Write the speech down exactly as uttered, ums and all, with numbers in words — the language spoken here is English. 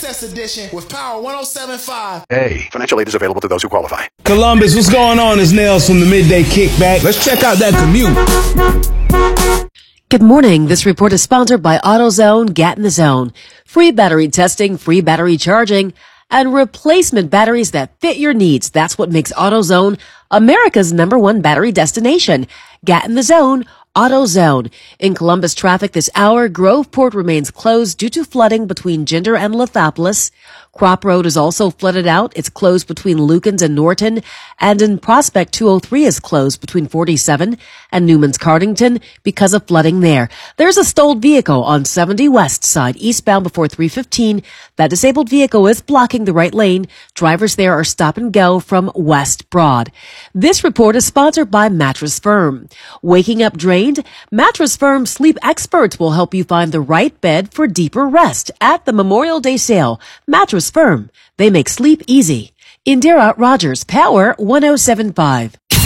Access Edition with Power one oh seven point five. Hey, financial aid is available to those who qualify. Columbus, what's going on? It's Nails from the Midday Kickback. Let's check out that commute. Good morning. This report is sponsored by AutoZone. Get in the zone. Free battery testing, free battery charging, and replacement batteries that fit your needs. That's what makes AutoZone America's number one battery destination. Get in the zone. AutoZone. In Columbus traffic this hour, Groveport remains closed due to flooding between Ginder and Lithopolis. Crop Road is also flooded out. It's closed between Lukens and Norton. And in Prospect, two oh three is closed between forty-seven and Newman's Cardington because of flooding there. There's a stalled vehicle on seventy West side, eastbound before three fifteen. That disabled vehicle is blocking the right lane. Drivers there are stop and go from West Broad. This report is sponsored by Mattress Firm. Waking up drained? Mattress Firm sleep experts will help you find the right bed for deeper rest at the Memorial Day sale. Mattress Firm. They make sleep easy. Indira Rogers, Power one oh seven point five.